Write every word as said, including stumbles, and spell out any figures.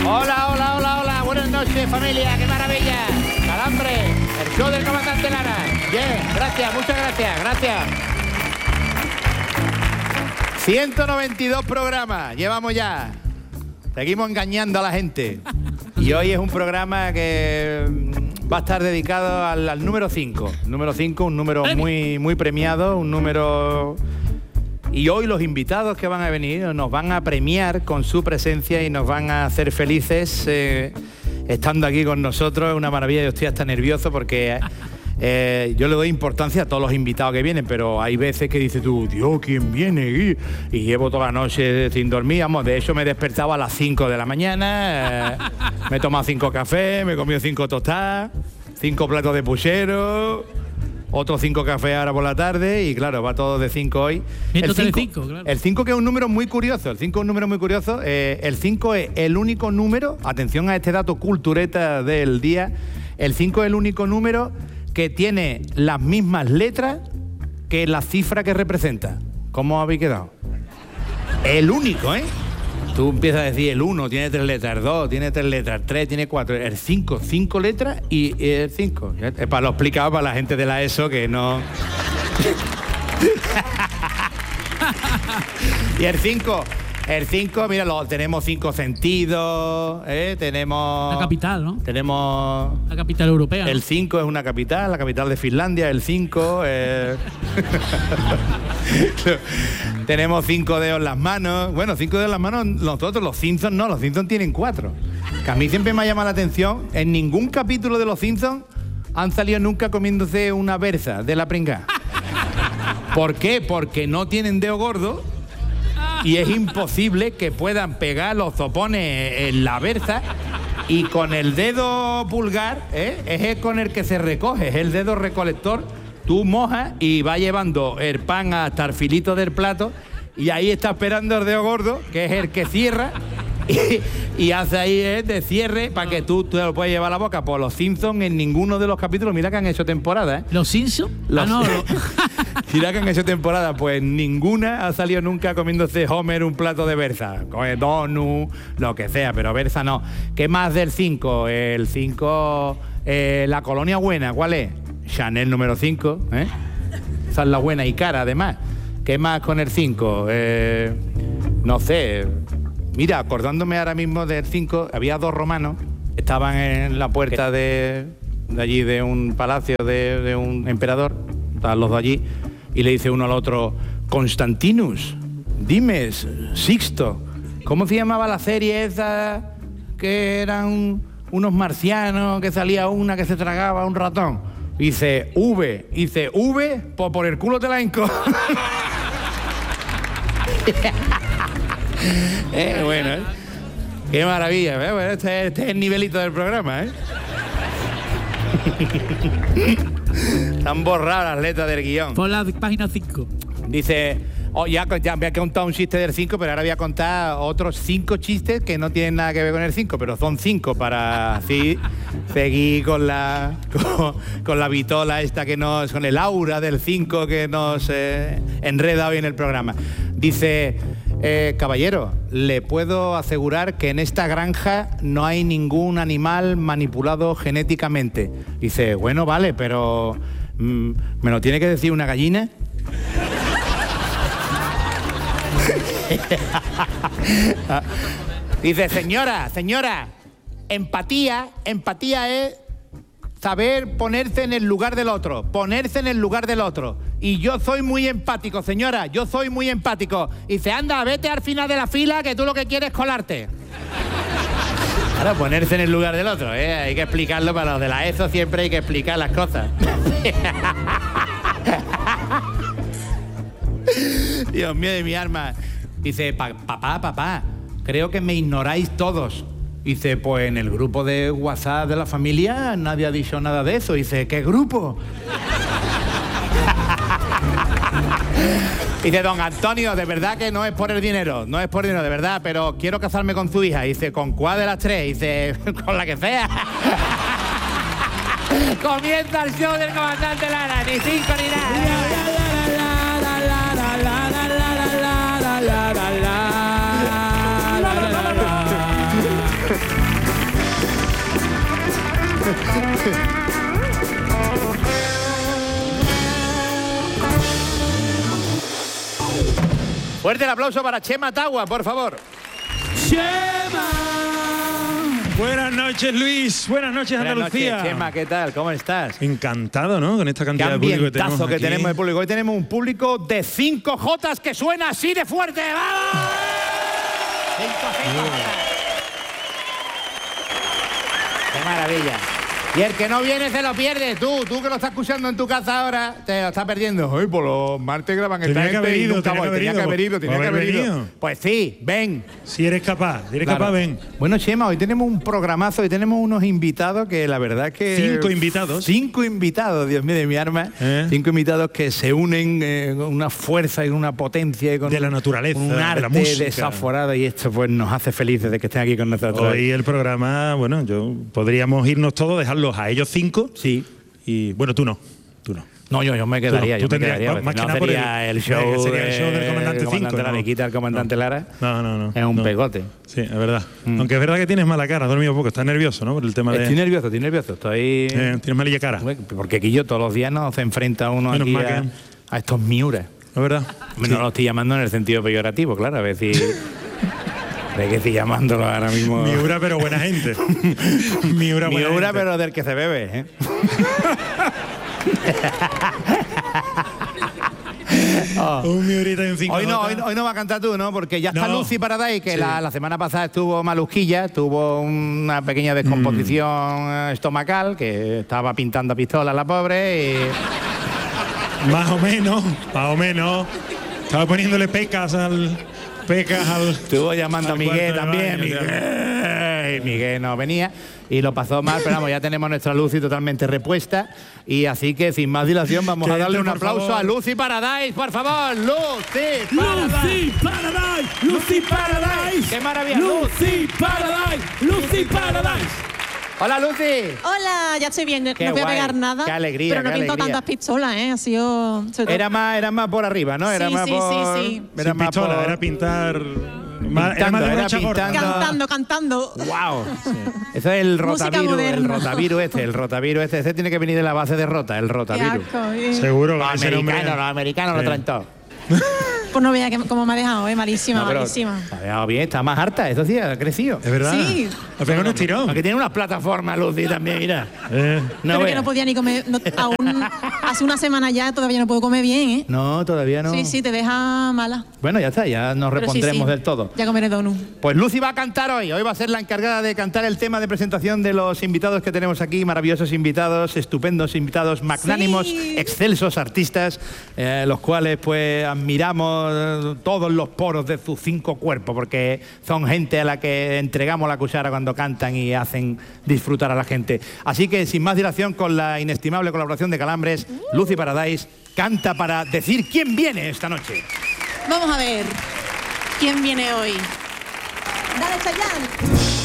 Hola, hola, hola, hola. Buenas noches, familia. ¡Qué maravilla! Calambre, el show del comandante Lara. Bien, gracias, muchas gracias, gracias. ciento noventa y dos programas llevamos ya. Seguimos engañando a la gente. Y hoy es un programa que va a estar dedicado al, al número cinco. Número cinco, un número muy, muy premiado, un número... Y hoy los invitados que van a venir nos van a premiar con su presencia y nos van a hacer felices eh, estando aquí con nosotros. Es una maravilla, yo estoy hasta nervioso porque eh, yo le doy importancia a todos los invitados que vienen, pero hay veces que dices tú, Dios, ¿quién viene? Y, y llevo toda la noche sin dormir, vamos, de hecho me he despertado a las cinco de la mañana, eh, me he tomado cinco cafés, me he comido cinco tostadas, cinco platos de puchero... Otros cinco cafés ahora por la tarde y claro, va todo de cinco hoy. El cinco, claro. El cinco que es un número muy curioso, el cinco es un número muy curioso. Eh, el cinco es el único número, atención a este dato cultureta del día, el cinco es el único número que tiene las mismas letras que la cifra que representa. ¿Cómo habéis quedado? El único, ¿eh? Tú empiezas a decir el uno tiene tres letras, el dos tiene tres letras, el tres tiene cuatro, el cinco, cinco letras y el cinco. Es para lo explicado para la gente de la ESO que no... Y el cinco, el cinco, mira, lo, tenemos cinco sentidos, ¿eh? Tenemos... La capital, ¿no? Tenemos... La capital europea. El cinco es una capital, la capital de Finlandia, el cinco... Eh... Tenemos cinco dedos en las manos. Bueno, cinco dedos en las manos nosotros, los Simpsons no, los Simpsons tienen cuatro. Que a mí siempre me ha llamado la atención, en ningún capítulo de los Simpsons han salido nunca comiéndose una berza de la pringá. ¿Por qué? Porque no tienen dedo gordo y es imposible que puedan pegar los zopones en la berza y con el dedo pulgar, ¿eh? Es el con el que se recoge, es el dedo recolector. Tú mojas y vas llevando el pan hasta el filito del plato y ahí está esperando el dedo gordo, que es el que cierra y, y hace ahí el de cierre para que tú, tú te lo puedas llevar a la boca. Por los Simpsons en ninguno de los capítulos, mira que han hecho temporada, ¿eh? ¿Los Simpsons? Los... Ah, no, no. Mira que han hecho temporada, pues ninguna ha salido nunca comiéndose Homer un plato de berza, con el donut, lo que sea, pero berza no. ¿Qué más del cinco? El cinco, eh, la colonia buena, ¿cuál es? Chanel número cinco, ¿eh? Esa es la buena y cara, además. ¿Qué más con el cinco? Eh, no sé. Mira, acordándome ahora mismo del cinco, había dos romanos, estaban en la puerta de, de allí, de un palacio de, de un emperador, estaban los dos allí, y le dice uno al otro, Constantinus, dime, Sixto, ¿cómo se llamaba la serie esa que eran unos marcianos, que salía una que se tragaba un ratón? Dice, V, dice, V, pues por el culo te la hinco. eh, bueno, ¿eh? Qué maravilla, ¿eh? Bueno, este, este es el nivelito del programa, ¿eh? Están borradas las letras del guión. Por la página cinco. Dice, oh, ya, ya me ha contado un chiste del cinco, pero ahora voy a contar otros cinco chistes que no tienen nada que ver con el cinco, pero son cinco para así seguir con la con, con la vitola esta que nos, con el aura del cinco que nos eh, enreda hoy en el programa. Dice, eh, caballero, le puedo asegurar que en esta granja no hay ningún animal manipulado genéticamente. Dice, bueno, vale, pero mm, ¿me lo tiene que decir una gallina? Dice, señora, señora, empatía, empatía es saber ponerse en el lugar del otro, ponerse en el lugar del otro. Y yo soy muy empático, señora, yo soy muy empático. Y dice, anda, vete al final de la fila que tú lo que quieres es colarte. Claro, ponerse en el lugar del otro, ¿eh? Hay que explicarlo para los de la ESO, siempre hay que explicar las cosas. Dios mío de mi alma. Dice, papá, papá, creo que me ignoráis todos. Dice, pues en el grupo de WhatsApp de la familia nadie ha dicho nada de eso. Dice, ¿qué grupo? Dice, don Antonio, de verdad que no es por el dinero, no es por el dinero, de verdad, pero quiero casarme con su hija. Dice, ¿con cuál de las tres? Dice, con la que sea. Comienza el show del comandante Lara, ni cinco ni nada. La, la, la, la, la, la, la, la, la, la, la, la, la. Fuerte el aplauso para Chema Tagua, por favor. ¡Chema! Buenas noches, Luis. Buenas noches, Buenas Andalucía. noches, Chema, ¿qué tal? ¿Cómo estás? Encantado, ¿no? Con esta Qué cantidad de público que tenemos ambientazo que aquí. tenemos de público. Hoy tenemos un público de cinco Jotas que suena así de fuerte. ¡Vamos! cinco, cinco. ¡Qué maravilla! Y el que no viene se lo pierde. Tú, tú que lo estás escuchando en tu casa ahora, te lo estás perdiendo. Hoy por los martes graban esta Tenía que gente haber y ido, nunca tenía voy. que haber Tenía que ido. haber ido, tenía que Haber haber ido. venido. Pues sí, ven. Si eres capaz, si eres Claro. capaz, ven. Bueno, Chema, hoy tenemos un programazo y tenemos unos invitados que la verdad es que... Cinco invitados. Cinco invitados, Dios mío de mi arma. ¿Eh? Cinco invitados que se unen eh, con una fuerza y una potencia y con De la naturaleza, un de arte la música. desaforado, y esto pues nos hace felices de que estén aquí con nosotros. Hoy el programa, bueno, yo podríamos irnos todos, dejarlos a ellos cinco. Sí. Y bueno, tú no. Tú no. No, yo, yo me quedaría, Tú yo no, tú me tendrías- quedaría. más porque que no nada por sería el- el show, sería el show del de- Comandante el cinco, Lara, no. me quita el Comandante Lara. No, no, no. Es un no. pegote. Sí, es verdad. Aunque es verdad que tienes mala cara, has dormido poco, estás nervioso, ¿no? Por el tema de... Estoy nervioso, estoy nervioso. Estoy... Eh, tienes malilla cara. Porque aquí yo todos los días no se enfrenta uno Menos aquí mal a, que- a estos miuras. ¿Es verdad? No lo estoy llamando en el sentido peyorativo, claro, a ver si... de que estoy llamándolo ahora mismo... Miura, pero buena gente. Miura, buena Miura, gente. pero del que se bebe, ¿eh? Oh. Un Miurita y un cinco Hoy no, J. hoy, hoy no va a cantar tú, ¿no? Porque ya está No. Lucy Paradise, que Sí. la, la semana pasada estuvo malusquilla, tuvo una pequeña descomposición Mm. eh, estomacal, que estaba pintando a pistola la pobre y... Más o menos, más o menos. Estaba poniéndole pecas al... Pecas al... Estuvo llamando a al Miguel cuarto de también. baño, Miguel. Y Miguel no venía y lo pasó mal, pero vamos, ya tenemos nuestra Lucy totalmente repuesta. Y así que sin más dilación vamos Que a darle un entre, por aplauso favor. a Lucy Paradise, por favor. Lucy Paradise. ¡Lucy Paradise! ¡Lucy Paradise! ¡Qué maravilla! ¡Lucy Paradise! ¡Lucy Paradise! Hola, Lucy. Hola, ya estoy bien. Qué No voy a guay, pegar nada. qué alegría, Pero no qué pinto alegría. tantas pistolas, ¿eh? Ha sido... sobre todo- Era más, era más por arriba, ¿no? Era Sí, más sí, por... sí, sí. Era Sin más pistola, por... era pintar... Más, era Pintando, más de era brocha gorda. pintando. Cantando, cantando. ¡Wow! Eso es el Música rotavirus, el moderna. rotavirus este, el rotavirus este. Ese tiene que venir de la base de rota, el Qué rotavirus. asco, eh. Seguro Los que ese nombre... americanos, los americanos lo Sí. traen todo. Pues no vea que, cómo me ha dejado, ¿eh? Malísima, No, pero malísima. se ha dejado bien, está más harta, eso sí, ha crecido. Es verdad. Sí. Ha pegado un estirón. Aunque tiene unas plataformas, Lucy, también, mira. Eh. No, Pero que veas. no podía ni comer... no- aún hace una semana ya todavía no puedo comer bien, ¿eh? No, todavía no. Sí, sí, te deja mala. Bueno, ya está, ya nos Pero sí, repondremos sí. del todo. Ya comeré donut. Pues Lucy va a cantar hoy. Hoy va a ser la encargada de cantar el tema de presentación de los invitados que tenemos aquí. Maravillosos invitados, estupendos invitados, magnánimos, Sí. excelsos artistas, eh, los cuales pues admiramos eh, todos los poros de sus cinco cuerpos, porque son gente a la que entregamos la cuchara cuando cantan y hacen disfrutar a la gente. Así que sin más dilación, con la inestimable colaboración de Calambres, Lucy Paradise canta para decir quién viene esta noche. Vamos a ver quién viene hoy. Dale, Chayanne.